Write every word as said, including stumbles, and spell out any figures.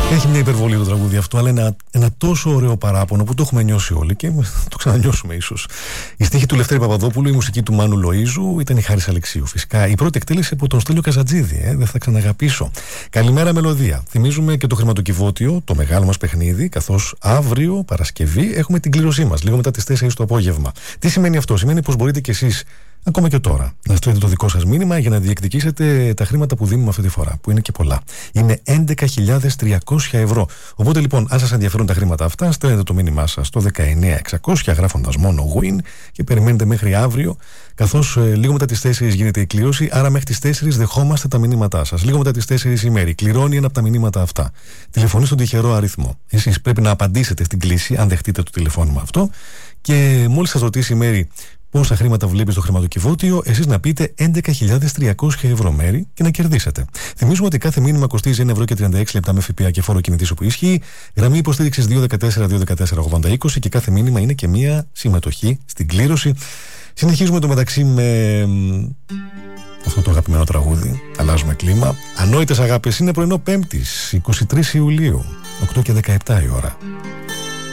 Έχει μια υπερβολή το τραγούδι αυτό, αλλά ένα, ένα τόσο ωραίο παράπονο που το έχουμε νιώσει όλοι και το ξανανιώσουμε ίσως. Η στίχη του Λευτέρη Παπαδόπουλου, η μουσική του Μάνου Λοΐζου, ήταν η Χάρης Αλεξίου. Φυσικά η πρώτη εκτέλεση από τον Στέλιο Καζατζίδη, ε, δεν θα ξαναγαπήσω. Καλημέρα μελωδία. Θυμίζουμε και το χρηματοκιβώτιο, το μεγάλο μας παιχνίδι, καθώς αύριο Παρασκευή έχουμε την κλήρωσή μας, λίγο μετά τις τέσσερις το απόγευμα. Τι σημαίνει αυτό? Σημαίνει πως μπορείτε κι εσείς, ακόμα και τώρα, να στείλετε το δικό σας μήνυμα για να διεκδικήσετε τα χρήματα που δίνουμε αυτή τη φορά, που είναι και πολλά. Είναι έντεκα χιλιάδες τριακόσια ευρώ. Οπότε λοιπόν, αν σας ενδιαφέρουν τα χρήματα αυτά, στέλνετε το μήνυμά σας στο δεκαεννιά εξακόσια γράφοντας μόνο win και περιμένετε μέχρι αύριο, καθώς ε, λίγο μετά τις τέσσερις γίνεται η κλήρωση. Άρα μέχρι τις τέσσερις δεχόμαστε τα μηνύματά σας. Λίγο μετά τις τέσσερις η Μέρη κληρώνει ένα από τα μηνύματα αυτά. Τηλεφωνεί στον τυχερό αριθμό. Εσείς πρέπει να απαντήσετε στην κλήση, αν δεχτείτε το τηλεφώνημα αυτό, και μόλις σας ρωτήσει η Μέρη πόσα χρήματα βλέπει στο χρηματοκιβώτιο, εσείς να πείτε έντεκα χιλιάδες τριακόσια ευρώ, Μέρη, και να κερδίσετε. Θυμίζουμε ότι κάθε μήνυμα κοστίζει ένα ευρώ και τριάντα έξι λεπτά με ΦΠΑ και φόρο κινητής όπου ισχύει. Γραμμή υποστήριξης δύο ένα τέσσερα δύο ένα τέσσερα ογδόντα είκοσι και κάθε μήνυμα είναι και μία συμμετοχή στην κλήρωση. Συνεχίζουμε το μεταξύ με αυτό το αγαπημένο τραγούδι. Αλλάζουμε κλίμα. Ανόητες αγάπες. Είναι πρωινό Πέμπτης, εικοστή τρίτη Ιουλίου, οκτώ και δεκαεπτά η ώρα.